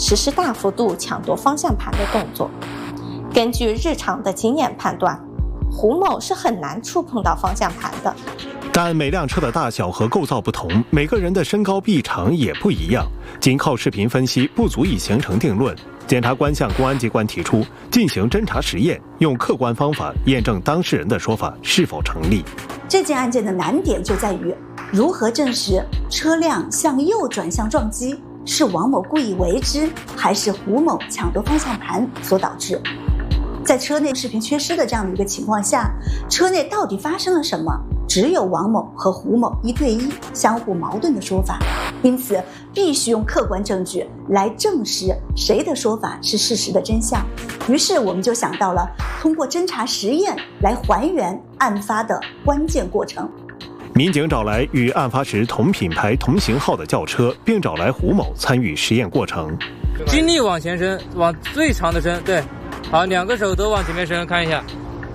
实施大幅度抢夺方向盘的动作。根据日常的经验判断，胡某是很难触碰到方向盘的。 但每辆车的大小和构造不同，每个人的身高臂长也不一样，仅靠视频分析不足以形成定论。检察官向公安机关提出进行侦查实验，用客观方法验证当事人的说法是否成立。 这件案件的难点就在于如何证实车辆向右转向撞击是王某故意为之，还是胡某抢夺方向盘所导致。在车内视频缺失的这样的一个情况下，车内到底发生了什么，只有王某和胡某1对1相互矛盾的说法，因此必须用客观证据来证实谁的说法是事实的真相。于是我们就想到了通过侦查实验来还原案发的关键过程。 民警找来与案发时同品牌同型号的轿车，并找来胡某参与实验过程。 尽力往前伸，往最长的伸，对，好，2个手都往前面伸，看一下。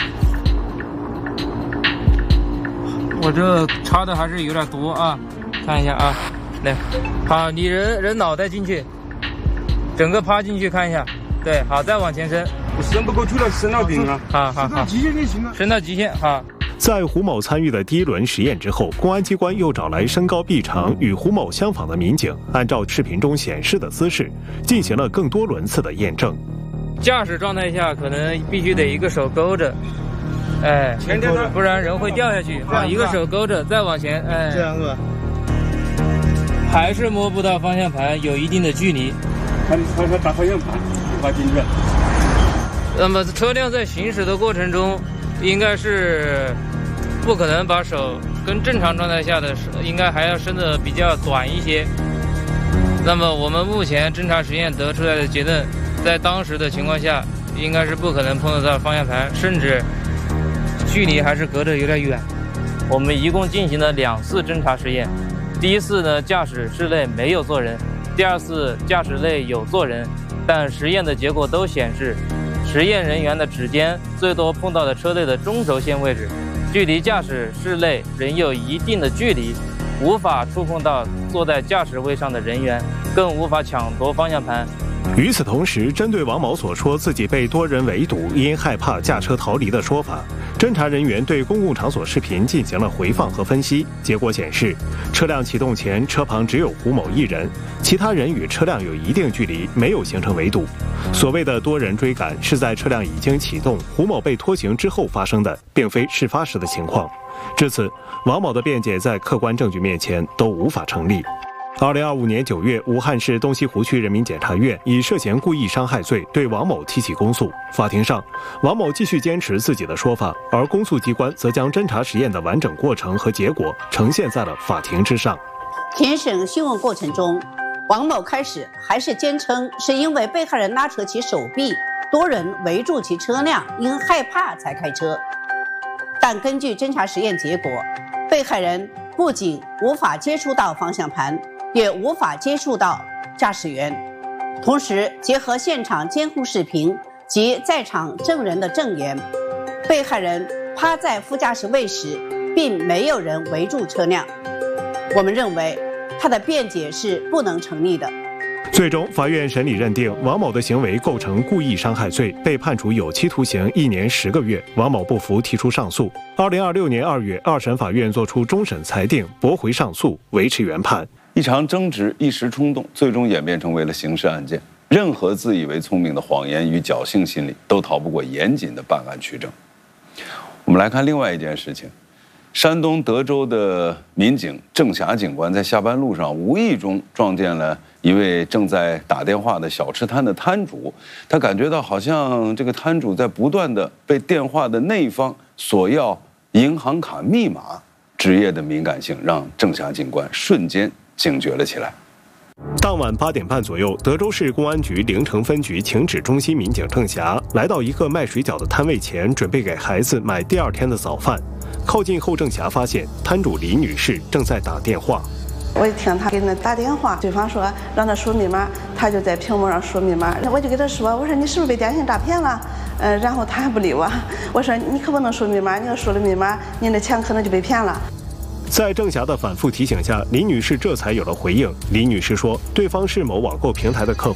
我这插的还是有点多啊，看一下啊，来，好，你人脑袋进去，整个趴进去看一下，对，好，再往前伸， 伸不过去了，伸到顶了， 好， 伸到极限就行了， 伸到极限，好。 在胡某参与的第1轮实验之后，公安机关又找来身高臂长与胡某相仿的民警，按照视频中显示的姿势，进行了更多轮次的验证。 驾驶状态下可能必须得一个手勾着，哎，不然人会掉下去。好，一个手勾着，再往前，哎， 这样是吧？ 还是摸不到方向盘，有一定的距离。 他打方向盘无法进去。 那么车辆在行驶的过程中，应该是不可能把手跟正常状态下的应该还要伸得比较短一些。那么我们目前侦查实验得出来的结论，在当时的情况下，应该是不可能碰得到方向盘，甚至距离还是隔得有点远。我们一共进行了2次侦查实验，第1次呢，驾驶室内没有坐人；第2次，驾驶内有坐人，但实验的结果都显示，实验人员的指尖最多碰到了车内的中轴线位置，距离驾驶室内仍有一定的距离，无法触碰到坐在驾驶位上的人员，更无法抢夺方向盘。 与此同时，针对王某所说自己被多人围堵，因害怕驾车逃离的说法，侦查人员对公共场所视频进行了回放和分析。结果显示，车辆启动前车旁只有胡某1人，其他人与车辆有一定距离，没有形成围堵。所谓的多人追赶是在车辆已经启动，胡某被拖行之后发生的，并非事发时的情况。至此，王某的辩解在客观证据面前都无法成立。2025年9月，武汉市东西湖区人民检察院以涉嫌故意伤害罪对王某提起公诉。法庭上，王某继续坚持自己的说法，而公诉机关则将侦查实验的完整过程和结果呈现在了法庭之上。 庭审讯问过程中，王某开始还是坚称是因为被害人拉扯其手臂，多人围住其车辆，因害怕才开车。但根据侦查实验结果，被害人不仅无法接触到方向盘，也无法接触到驾驶员。同时，结合现场监控视频及在场证人的证言，被害人趴在副驾驶位时，并没有人围住车辆。我们认为，他的辩解是不能成立的。 最终，法院审理认定王某的行为构成故意伤害罪，被判处有期徒刑1年10个月。王某不服，提出上诉。2026年2月，2审法院作出终审裁定，驳回上诉，维持原判。 一场争执，一时冲动，最终演变成为了刑事案件。任何自以为聪明的谎言与侥幸心理，都逃不过严谨的办案取证。我们来看另外一件事情。山东德州的民警郑霞警官在下班路上无意中撞见了一位正在打电话的小吃摊的摊主，他感觉到好像这个摊主在不断的被电话的那一方索要银行卡密码，职业的敏感性让郑霞警官瞬间警觉了起来。 当晚8点半左右，德州市公安局凌城分局情指中心民警郑霞来到一个卖水饺的摊位前，准备给孩子买第2天的早饭。靠近后，郑霞发现摊主李女士正在打电话。 我一听他给那打电话，对方说让他输密码，他就在屏幕上输密码。我就给他说，我说你是不是被电信诈骗了？然后他还不理我。我说你可不能输密码，你要输了密码，你的钱可能就被骗了。 在郑霞的反复提醒下，李女士这才有了回应。李女士说，对方是某网购平台的客